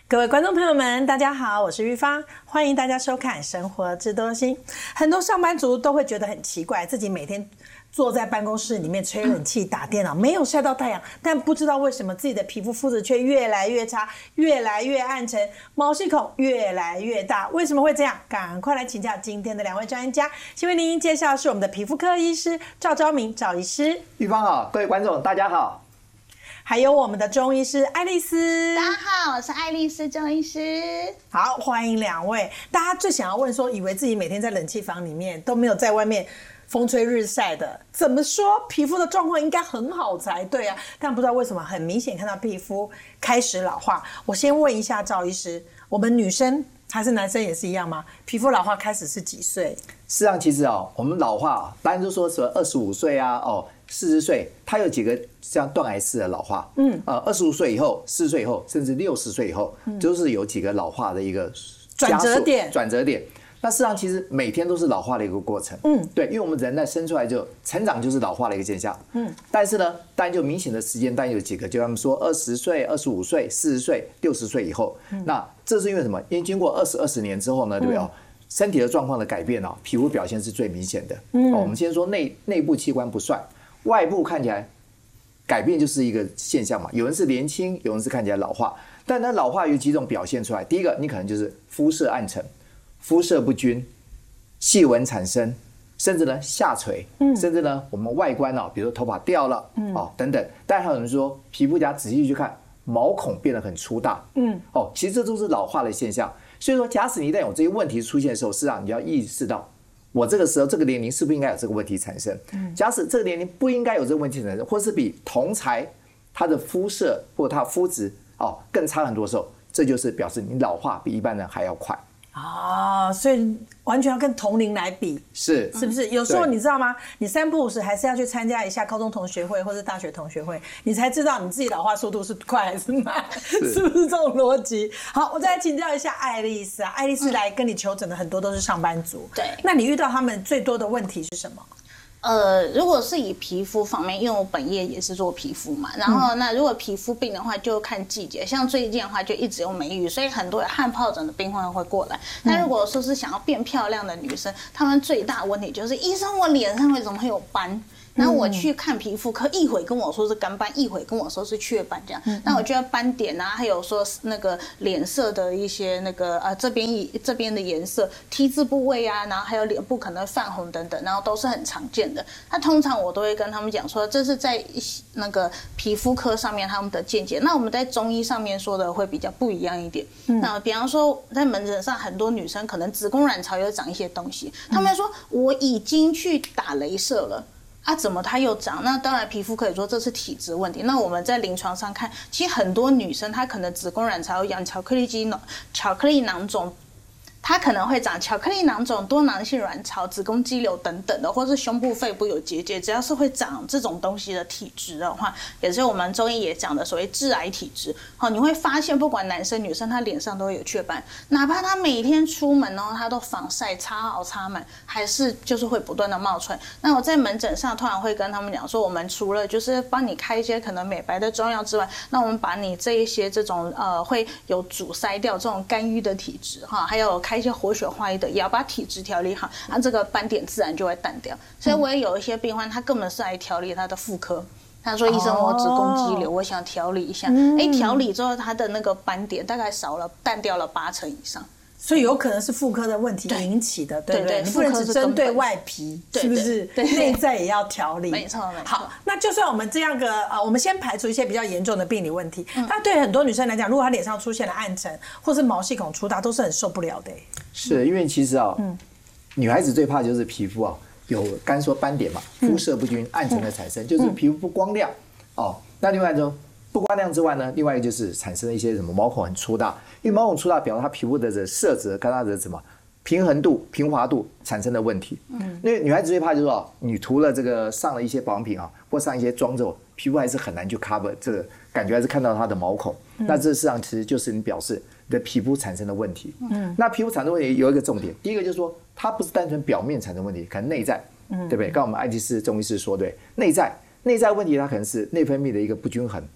各位观众朋友们，大家好，我是玉芳，欢迎大家收看《生活智多星》。很多上班族都会觉得很奇怪，自己每天坐在办公室里面吹冷气、打电脑，没有晒到太阳，但不知道为什么自己的皮肤质却越来越差，越来越暗沉，毛细孔越来越大。为什么会这样？赶快来请教今天的两位专家。先为您介绍的是我们的皮肤科医师赵昭明赵医师。 玉芳好，各位观众大家好。 还有我们的中医师爱丽丝。 大家好，我是爱丽丝中医师。 好，欢迎两位。大家最想要问说，以为自己每天在冷气房里面都没有在外面风吹日晒的，怎么说皮肤的状况应该很好才对啊？但不知道为什么很明显看到皮肤开始老化。我先问一下赵医师，我们女生还是男生也是一样吗？皮肤老化开始是几岁？ 事实上，其实我们老化，当然就说什么25岁啊，40岁，它有几个像断崖式的老化。25岁以后、40岁以后，甚至60岁以后，就是有几个老化的一个转折点。 那事实上，其实每天都是老化的一个过程。对，因为我们人在生出来就成长就是老化的一个现象。但是呢，当然就明显的时间段有几个，就他们说20岁、25岁、40岁、60岁以后。那这是因为什么？因为经过20年之后呢，对不对？身体的状况的改变皮肤表现是最明显的。我们先说内部器官不算，外部看起来改变就是一个现象嘛。有人是年轻，有人是看起来老化。但那老化有几种表现出来。第一个，你可能就是肤色暗沉、肤色不均、细纹产生，甚至呢下垂，甚至呢我们外观比如说头发掉了等等。但还有人说皮肤仔细去看，毛孔变得很粗大。其实这都是老化的现象。所以说，假使你一旦有这些问题出现的时候，事实上你要意识到，我这个时候这个年龄是不是应该有这个问题产生？假使这个年龄不应该有这个问题产生，或是比同才他的肤色或他的肤质更差很多的时候，这就是表示你老化比一般人还要快。 所以完全要跟同龄来比，是不是？有时候你知道吗？你3不5时还是要去参加一下高中同学会或者大学同学会，你才知道你自己老化速度是快还是慢，是不是这种逻辑？好，我再来请教一下爱丽丝啊，爱丽丝来跟你求诊的很多都是上班族， 对， 那你遇到他们最多的问题是什么？ 如果是以皮肤方面，因为我本业也是做皮肤嘛，然后那如果皮肤病的话，就看季节，像最近的话就一直有梅雨，所以很多有汗疱疹的病患会过来。那如果说是想要变漂亮的女生，她们最大的问题就是医生，我脸上为什么会有斑？然后我去看皮肤科，一会跟我说是干斑，一会跟我说是雀斑这样。那我觉得斑点啊，还有说那个脸色的一些那个这边的颜色、T 字部位啊，然后还有脸部可能泛红等等，然后都是很常见的。那通常我都会跟他们讲说，这是在那个皮肤科上面他们的见解。那我们在中医上面说的会比较不一样一点。那比方说在门诊上，很多女生可能子宫卵巢有长一些东西，他们说我已经去打雷射了。怎么它又长？那当然，皮肤可以说这是体质问题。那我们在临床上看，其实很多女生她可能子宫卵巢有养巧克力囊肿。它可能会长巧克力囊肿、多囊性卵巢、子宫肌瘤等等的，或是胸部、肺部有结节，只要是会长这种东西的体质的话，也是我们中医也讲的所谓致癌体质。你会发现不管男生女生，他脸上都会有雀斑，哪怕他每天出门他都防晒擦好擦满，还是就是会不断的冒出来。那我在门诊上突然会跟他们讲说，我们除了就是帮你开一些可能美白的中药之外，那我们把你这一些这种会有阻塞掉这种干郁的体质还有开一些活血化瘀的药，把体质调理好，那这个斑点自然就会淡掉。所以我也有一些病患，他根本是来调理他的妇科。他说：“医生，我子宫肌瘤，我想调理一下。”调理之后，他的那个斑点大概淡掉了80%以上。 所以有可能是妇科的问题引起的，对不对？你不能只针对外皮，是不是？内在也要调理。 没错。 好，那就算我们这样我们先排除一些比较严重的病理问题，那对很多女生来讲，如果她脸上出现了暗沉，或是毛细孔粗大，都是很受不了的。 是因为其实女孩子最怕就是皮肤有刚说斑点嘛，肤色不均、暗沉的产生，就是皮肤不光亮那另外一种不光亮之外呢，另外一个就是产生了一些什么毛孔很粗大，因为毛孔粗大表示它皮肤的色泽跟它的什么平衡度、平滑度产生的问题。因为女孩子最怕就是说，你涂了这个上了一些保养品或上一些妆之后，皮肤还是很难去 cover 这个感觉，还是看到它的毛孔。那这实际上其实就是你表示你的皮肤产生的问题。那皮肤产生问题有一个重点，第一个就是说它不是单纯表面产生问题，可能内在，对不对？刚刚我们爱丽丝中医师说对，内在问题它可能是内分泌的一个不均衡，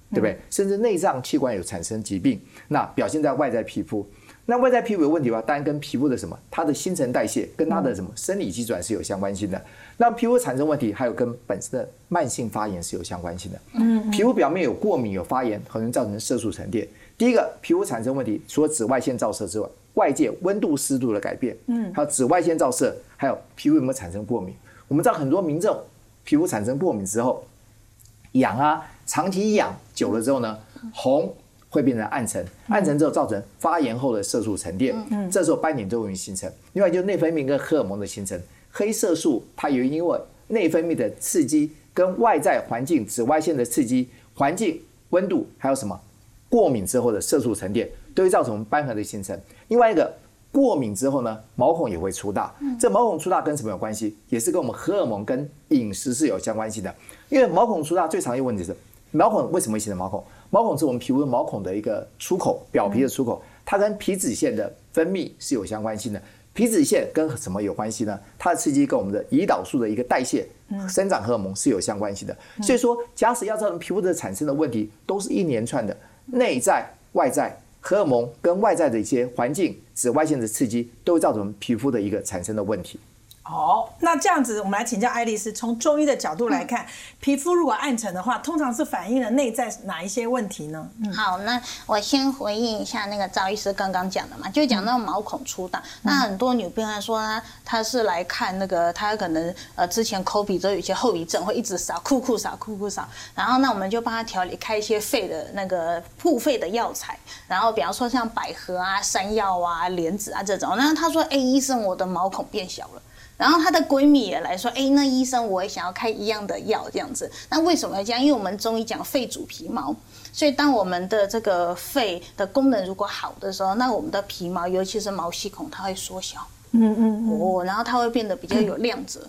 对不对？甚至内脏器官有产生疾病，那表现在外在皮肤。那外在皮肤有问题的话，当然跟皮肤的什么，它的新陈代谢跟它的什么生理机转是有相关性的。那皮肤产生问题，还有跟本身的慢性发炎是有相关性的。皮肤表面有过敏、有发炎，可能造成色素沉淀。第一个，皮肤产生问题，除了紫外线照射之外，外界温度、湿度的改变，还有紫外线照射，还有皮肤有没有产生过敏？我们知道很多民众皮肤产生过敏之后，痒啊，长期痒久了之后呢，红。会变成暗沉，暗沉之后造成发炎后的色素沉淀，这时候斑点就容易形成。另外就是内分泌跟荷尔蒙的形成，黑色素它也因为内分泌的刺激跟外在环境紫外线的刺激、环境温度还有什么过敏之后的色素沉淀，都会造成斑痕的形成。另外一个过敏之后呢，毛孔也会粗大，这毛孔粗大跟什么有关系？也是跟我们荷尔蒙跟饮食是有相关系的。因为毛孔粗大最常见问题是毛孔为什么会形成毛孔？毛孔是我们皮肤的毛孔的一个出口，表皮的出口，它跟皮脂腺的分泌是有相关性的。皮脂腺跟什么有关系呢？它的刺激跟我们的胰岛素的一个代谢、生长荷尔蒙是有相关系的。所以说，假使要造成皮肤的产生的问题，都是一连串的，内在、外在、荷尔蒙跟外在的一些环境、紫外线的刺激，都会造成皮肤的一个产生的问题。 那这样子，我们来请教爱丽丝，从中医的角度来看，皮肤如果暗沉的话，通常是反映了内在哪一些问题呢？ 好，那我先回应一下那个赵医师刚刚讲的嘛，就讲到毛孔粗大，那很多女病人说她是来看那个，她可能之前抠鼻之后有一些后遗症，会一直扫酷扫，然后那我们就帮她开一些肺的那个护肺的药材，然后比方说像百合啊、山药啊、莲子啊这种，那她说，医生，我的毛孔变小了。然后她的闺蜜也来说，那医生我也想要开一样的药这样子。那为什么要这样？因为我们中医讲肺主皮毛，所以当我们的这个肺的功能如果好的时候，那我们的皮毛，尤其是毛细孔，它会缩小。然后它会变得比较有亮泽。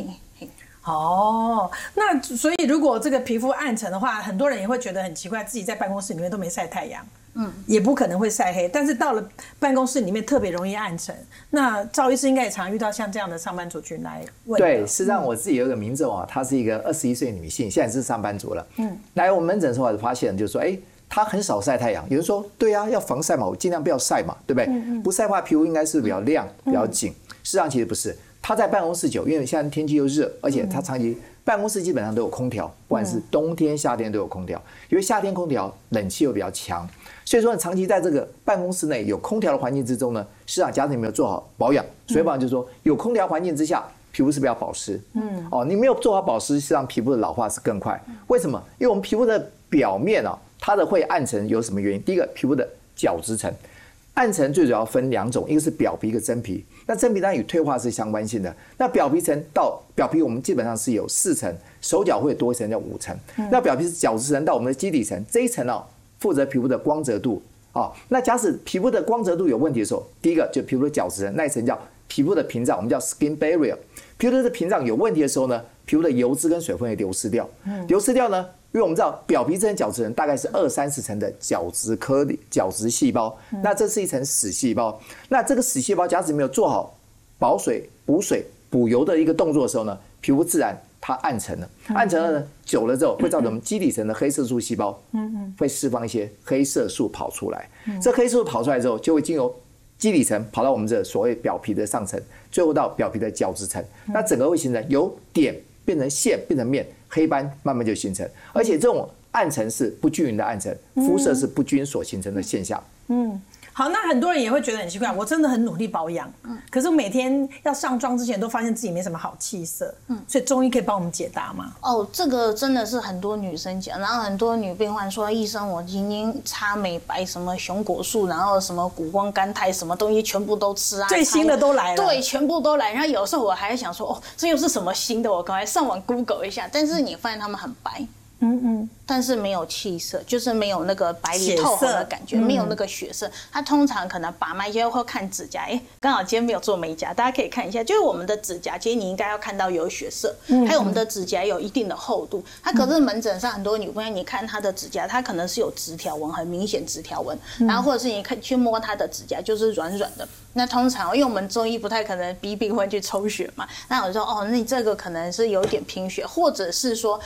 那所以如果这个皮肤暗沉的话，很多人也会觉得很奇怪，自己在办公室里面都没晒太阳。也不可能会晒黑，但是到了办公室里面特别容易暗沉。那赵医师应该也常遇到像这样的上班族群来问。 对，事实上我自己有一个民众啊，她是一个21岁女性，现在是上班族了。来我们门诊的时候发现，就是说，她很少晒太阳。有人说，对啊，要防晒嘛，我尽量不要晒嘛，对不对？不晒的话，皮肤应该是比较亮、比较紧。事实上其实不是，她在办公室久，因为现在天气又热，而且她长期办公室基本上都有空调，不管是冬天、夏天都有空调，因为夏天空调冷气又比较强。所以说，你长期在这个办公室内有空调的环境之中呢，事实上，假设你没有做好保养，所以保养就是说，有空调环境之下，皮肤是不是要保湿？你没有做好保湿，实际上皮肤的老化是更快。为什么？因为我们皮肤的表面它的会暗沉有什么原因？第一个，皮肤的角质层暗沉最主要分两种，一个是表皮，一个真皮。那真皮当然与退化是相关性的。那表皮层到表皮，我们基本上是有4层，手脚会多一层叫5层。那表皮是角质层到我们的基底层，这一层负责皮肤的光泽度。那假使皮肤的光泽度有问题的时候，第一个就皮肤的角质层那一层叫皮肤的屏障，我们叫 skin barrier。皮肤的屏障有问题的时候呢，皮肤的油脂跟水分会流失掉。流失掉呢，因为我们知道表皮这层角质层大概是20-30层的角质颗粒、角质细胞，那这是一层死细胞。那这个死细胞假使没有做好保水、补水、补油的一个动作的时候呢，皮肤自然它暗沉了，暗沉了呢，久了之后会造成我们基底层的黑色素细胞，会释放一些黑色素跑出来。这黑色素跑出来之后，就会经由基底层跑到我们这所谓表皮的上层，最后到表皮的角质层。那整个会形成由点变成线，变成面，黑斑慢慢就形成。而且这种暗沉是不均匀的暗沉，肤色是不均所形成的现象。 好，那很多人也会觉得很奇怪，我真的很努力保养，可是我每天要上妆之前都发现自己没什么好气色，所以中医可以帮我们解答吗？ 这个真的是很多女生讲，然后很多女病患说，医生，我今天擦美白，什么熊果素，然后什么谷胱甘肽，什么东西全部都吃啊， 最新的都来了， 对，全部都来。然后有时候我还想说，这又是什么新的？我赶快上网 Google 一下，但是你发现他们很白。但是没有气色，就是没有那个白里透红的感觉，没有那个血色。它通常可能把脉就会看指甲，刚好今天没有做美甲，大家可以看一下，就是我们的指甲，其实你应该要看到有血色，还有我们的指甲有一定的厚度。它可是门诊上很多女朋友，你看她的指甲，它可能是有直条纹，很明显直条纹，然后或者是你看去摸她的指甲，就是软软的。那通常因为我们中医不太可能逼病患去抽血嘛，那我就说那你这个可能是有一点贫血，或者是说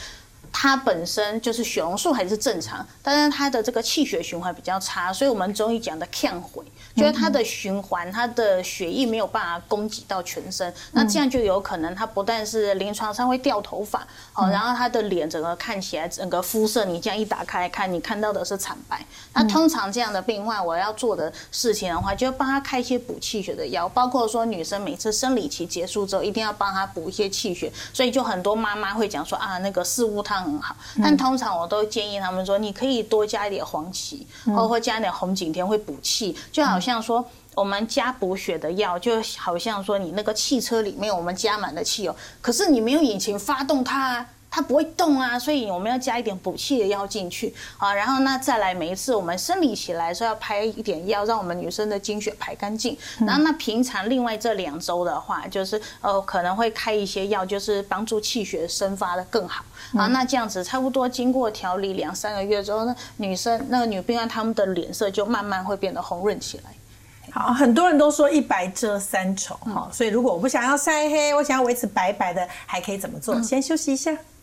它本身就是血红素还是正常，但是它的这个气血循环比较差，所以我们中医讲的呛回，就是它的循环，它的血液没有办法供给到全身，那这样就有可能它不但是临床上会掉头发，然后它的脸整个看起来整个肤色，你这样一打开来看，你看到的是惨白。那通常这样的病患，我要做的事情的话，就帮他开一些补气血的药，包括说女生每次生理期结束之后，一定要帮她补一些气血，所以就很多妈妈会讲说啊，那个四物汤很好，但通常我都建议他们说，你可以多加一点黄芪，或加一点红景天，会补气，就好像说我们加补血的药，就好像说你那个汽车里面我们加满了汽油，可是你没有引擎发动它啊，它不会动啊，所以我们要加一点补气的药进去啊。然后那再来每一次我们生理期来的时候要拍一点药，让我们女生的经血排干净。然后那平常另外这2周的话，就是可能会开一些药，就是帮助气血生发的更好啊。那这样子差不多经过调理2-3个月之后，那个女病患她们的脸色就慢慢会变得红润起来。 好，很多人都说一白遮3丑，所以如果我不想要晒黑，我想要维持白白的，还可以怎么做？先休息一下。